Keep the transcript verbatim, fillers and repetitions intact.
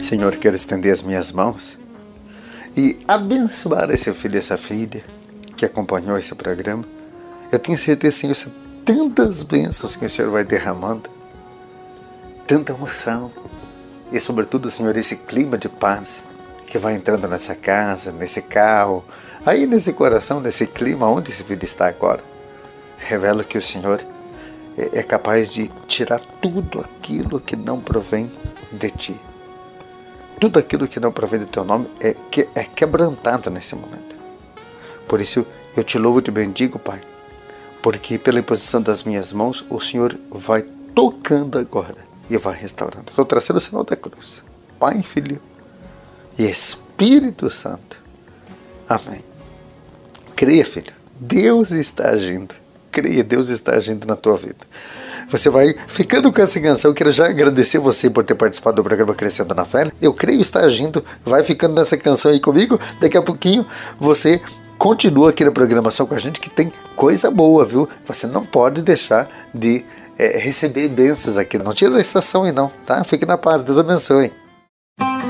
Senhor, quero estender as minhas mãos e abençoar esse filho e essa filha que acompanhou esse programa. Eu tenho certeza, Senhor, são tantas bênçãos que o Senhor vai derramando, tanta emoção e, sobretudo, Senhor, esse clima de paz que vai entrando nessa casa, nesse carro, aí nesse coração, nesse clima onde esse filho está agora. Revela que o Senhor é capaz de tirar tudo aquilo que não provém de Ti. Tudo aquilo que não provém do Teu nome é, que, é quebrantado nesse momento. Por isso eu Te louvo e Te bendigo, Pai, porque pela imposição das minhas mãos o Senhor vai tocando agora e vai restaurando. Estou trazendo o sinal da cruz. Pai, Filho e Espírito Santo. Amém. Creia, filho. Deus está agindo. Creia, Deus está agindo na tua vida. Você vai ficando com essa canção. Eu quero já agradecer você por ter participado do programa Crescendo na Fé. Eu creio está agindo. Vai ficando nessa canção aí comigo. Daqui a pouquinho você continua aqui na programação com a gente, que tem coisa boa, viu? Você não pode deixar de é, receber bênçãos aqui. Não tira da estação aí não, tá? Fique na paz. Deus abençoe.